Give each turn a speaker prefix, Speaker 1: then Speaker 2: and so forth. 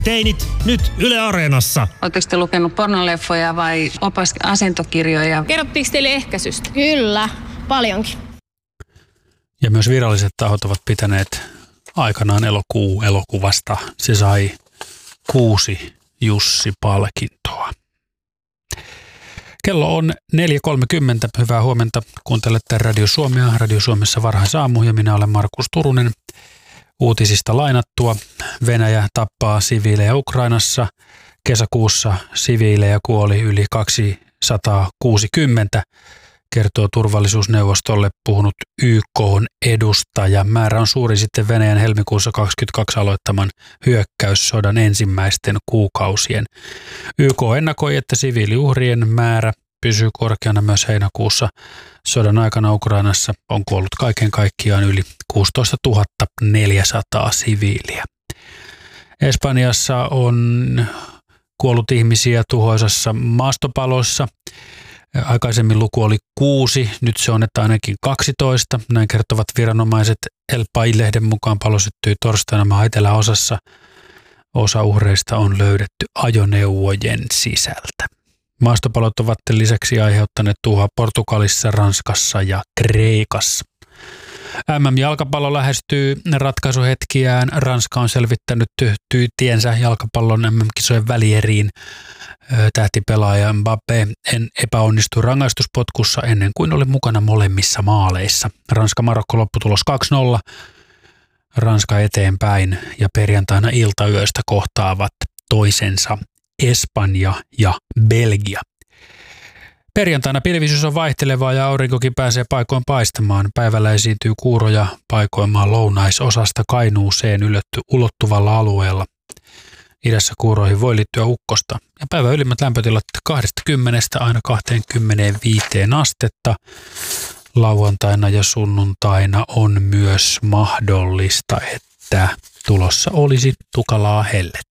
Speaker 1: Teinit nyt Yle Areenassa.
Speaker 2: Oletteko te lukenut pornoleffoja vai asentokirjoja?
Speaker 3: Kerrottiinko teille ehkäisystä?
Speaker 4: Kyllä, paljonkin.
Speaker 5: Ja myös viralliset tahot ovat pitäneet aikanaan elokuvasta. Se sai 6 Jussi-palkintoa. Kello on 4.30. Hyvää huomenta. Kuuntelette Radio Suomea. Radio Suomessa varhaisaamu ja minä olen Markus Turunen. Uutisista lainattua. Venäjä tappaa siviilejä Ukrainassa. Kesäkuussa siviilejä kuoli yli 260, kertoo turvallisuusneuvostolle puhunut YK:n edustaja. Määrä on suuri sitten Venäjän helmikuussa 2022 aloittaman hyökkäyssodan ensimmäisten kuukausien. YK ennakoi, että siviiliuhrien määrä pysyy korkeana myös heinäkuussa. Sodan aikana Ukrainassa on kuollut kaiken kaikkiaan yli 16 400 siviiliä. Espanjassa on kuollut ihmisiä tuhoisassa maastopalossa. Aikaisemmin luku oli 6, nyt se on että ainakin 12. Näin kertovat viranomaiset. El País-lehden mukaan palo syttyi torstaina maan eteläosassa. Osa uhreista on löydetty ajoneuvojen sisältä. Maastopalot ovat lisäksi aiheuttaneet tuhoa Portugalissa, Ranskassa ja Kreikassa. MM-jalkapallo lähestyy ratkaisuhetkiään. Ranska on selvittänyt tiensä jalkapallon MM-kisojen välieriin. Tähtipelaaja Mbappé epäonnistui rangaistuspotkussa ennen kuin oli mukana molemmissa maaleissa. Ranska-Marokko lopputulos 2-0. Ranska eteenpäin ja perjantaina iltayöstä kohtaavat toisensa Espanja ja Belgia. Perjantaina pilvisyys on vaihtelevaa ja aurinkokin pääsee paikoin paistamaan. Päivällä esiintyy kuuroja paikoimaan lounaisosasta Kainuuseen ulottuvalla alueella. Idässä kuuroihin voi liittyä ukkosta. Ja päivän ylimmät lämpötilat 20 aina 25 astetta. Lauantaina ja sunnuntaina on myös mahdollista, että tulossa olisi tukalaa hellettä.